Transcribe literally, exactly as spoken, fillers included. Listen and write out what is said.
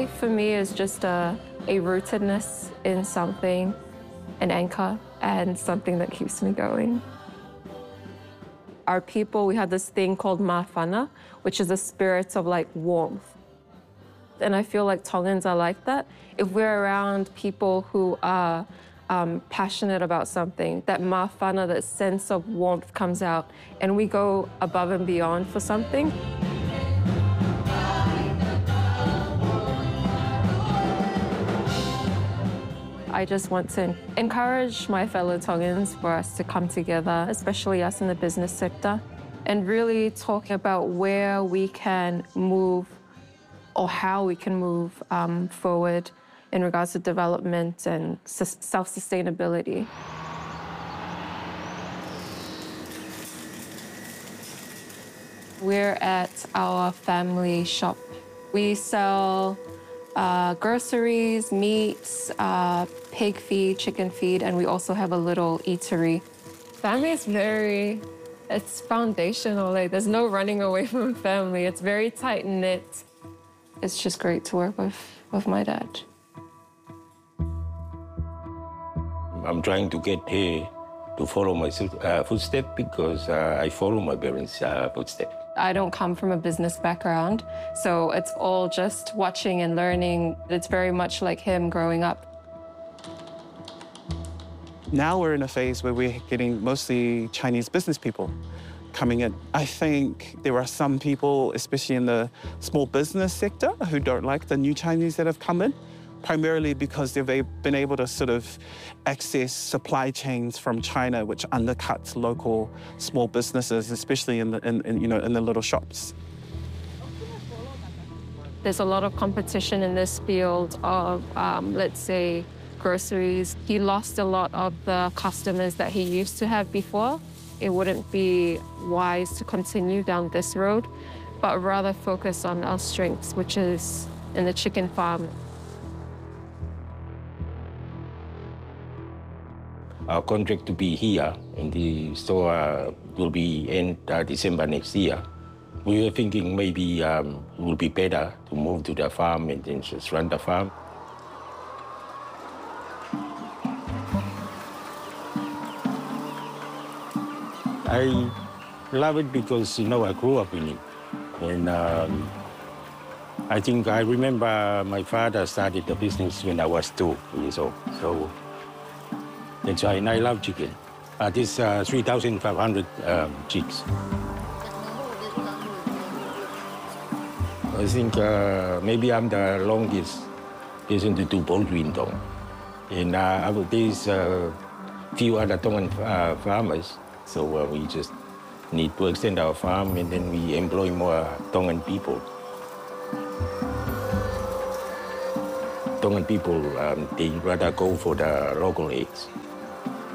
faith for me is just a, a rootedness in something, an anchor, and something that keeps me going. Our people, we have this thing called mafana, which is a spirit of like warmth. And I feel like Tongans are like that. If we're around people who are um, passionate about something, that mafana, that sense of warmth comes out, and we go above and beyond for something. I just want to encourage my fellow Tongans for us to come together, especially us in the business sector, and really talk about where we can move or how we can move um, forward in regards to development and self-sustainability. We're at our family shop. We sell uh, groceries, meats, uh, pig feed, chicken feed, and we also have a little eatery. Family is very, it's foundational. Like, there's no running away from family. It's very tight-knit. It's just great to work with, with my dad. I'm trying to get here to follow my uh, footsteps because uh, I follow my parents' uh, footsteps. I don't come from a business background, so it's all just watching and learning. It's very much like him growing up. Now we're in a phase where we're getting mostly Chinese business people coming in. I think there are some people, especially in the small business sector, who don't like the new Chinese that have come in, primarily because they've been able to sort of access supply chains from China, which undercuts local small businesses, especially in the, in, in, you know, in the little shops. There's a lot of competition in this field of, um, let's say, groceries. He lost a lot of the customers that he used to have before. It wouldn't be wise to continue down this road, but rather focus on our strengths, which is in the chicken farm. Our contract to be here, and the store uh, will be end uh, December next year. We were thinking maybe um, it would be better to move to the farm and then just run the farm. I love it because, you know, I grew up in it. And um, I think I remember my father started the business when I was two years old. So that's why, and I love chicken. Uh, this uh, three thousand five hundred um, chicks. I think uh, maybe I'm the longest person to do poultry in Tong. And uh, there's a uh, few other Tongan uh, farmers. So uh, we just need to extend our farm, and then we employ more Tongan people. Tongan people, um, they rather go for the local eggs.